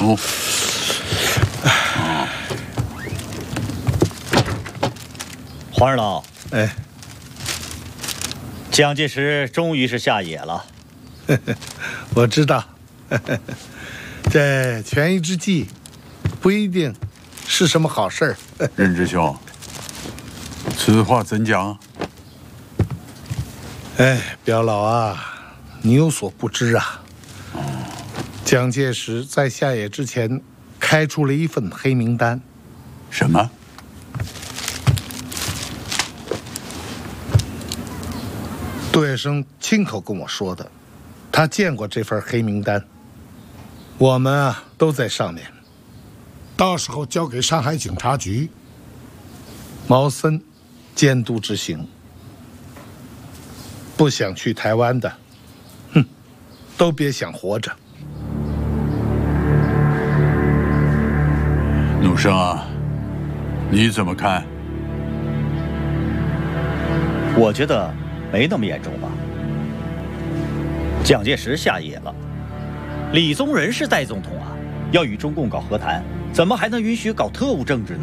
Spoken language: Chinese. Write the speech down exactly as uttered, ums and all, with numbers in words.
哦。 黄二老， 哎， 蒋介石终于是下野了。 我知道，这权宜之计，不一定是什么好事儿。 任师兄，此话怎讲？ 哎，表老啊，你有所不知啊。蒋介石在下野之前，开出了一份黑名单。 什么？ 杜月笙亲口跟我说的，他见过这份黑名单。我们啊都在上面， 到时候交给上海警察局， 毛森监督执行。不想去台湾的，哼，都别想活着。 努生啊，你怎么看？ 我觉得没那么严重吧。蒋介石下野了，李宗仁是代总统啊，要与中共搞和谈，怎么还能允许搞特务政治呢？